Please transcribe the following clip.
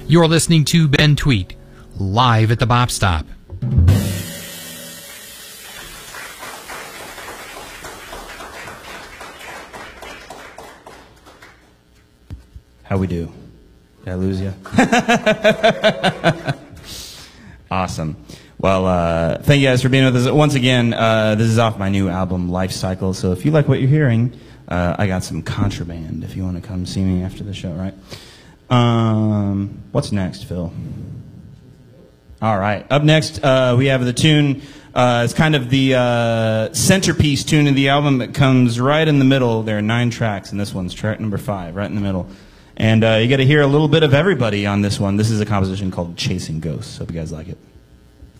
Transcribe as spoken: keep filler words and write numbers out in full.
You're listening to Ben Tweet, live at the Bop Stop. How we do? Did I lose you? Awesome. Well, uh, thank you guys for being with us. Once again, uh, this is off my new album, Life Cycle. So if you like what you're hearing, uh, I got some contraband if you want to come see me after the show, right? Um, what's next, Phil? All right. Up next, uh, we have the tune. Uh, it's kind of the uh, centerpiece tune of the album. It comes right in the middle. There are nine tracks, and this one's track number five, right in the middle. And uh, you got to hear a little bit of everybody on this one. This is a composition called Chasing Ghosts. Hope you guys like it.